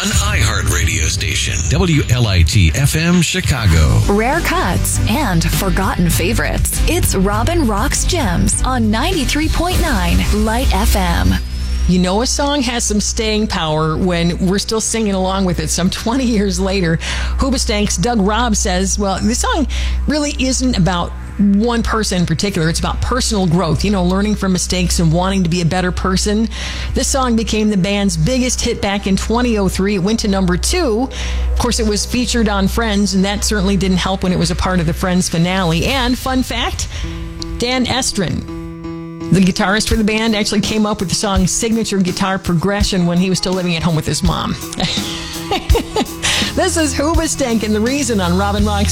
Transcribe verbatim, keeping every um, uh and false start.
One iHeart radio station. W L I T F M Chicago. Rare cuts and forgotten favorites. It's Robin Rocks Gems on ninety-three point nine Light F M. You know a song has some staying power when we're still singing along with it some twenty years later. Hoobastank's Doug Robb says, well, this song really isn't about one person in particular. It's about personal growth, you know, learning from mistakes and wanting to be a better person. This song became the band's biggest hit back in twenty oh three. It went to number two. Of course, it was featured on Friends, and that certainly didn't help when it was a part of the Friends finale. And fun fact, Dan Estrin, the guitarist for the band, actually came up with the song's signature guitar progression when he was still living at home with his mom. This is Hoobastank and The Reason on Robin Rocks